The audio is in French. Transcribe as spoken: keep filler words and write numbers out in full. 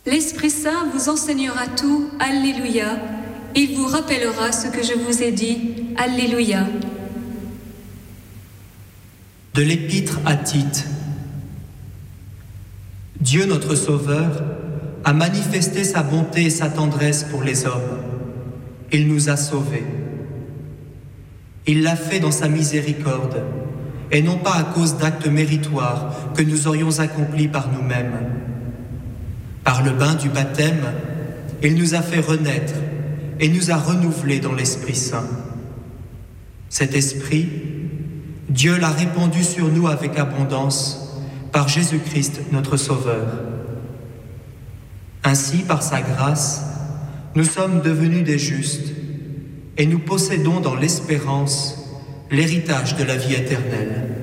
L'Esprit Saint vous enseignera tout, Alléluia. Il vous rappellera ce que je vous ai dit, Alléluia. De l'Épître à Tite. Dieu notre Sauveur a manifesté sa bonté et sa tendresse pour les hommes. Il nous a sauvés. Il l'a fait dans sa miséricorde, et non pas à cause d'actes méritoires que nous aurions accomplis par nous-mêmes. Par le bain du baptême, il nous a fait renaître et nous a renouvelés dans l'Esprit Saint. Cet Esprit, Dieu l'a répandu sur nous avec abondance par Jésus-Christ notre Sauveur. Ainsi, par sa grâce, nous sommes devenus des justes et nous possédons dans l'espérance l'héritage de la vie éternelle.